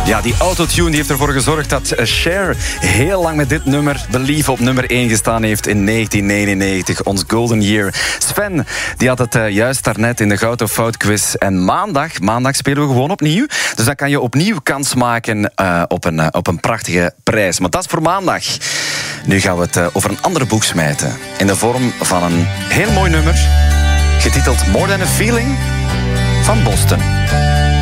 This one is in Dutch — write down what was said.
Ja, die autotune die heeft ervoor gezorgd dat Cher heel lang met dit nummer Believe op nummer 1 gestaan heeft in 1999. Ons golden year. Sven, die had het juist daarnet in de Goud of Fout quiz. En maandag spelen we gewoon opnieuw. Dus dan kan je opnieuw kans maken op een prachtige prijs. Maar dat is voor maandag. Nu gaan we het over een ander boek smijten. In de vorm van een heel mooi nummer. Getiteld More Than a Feeling van Boston.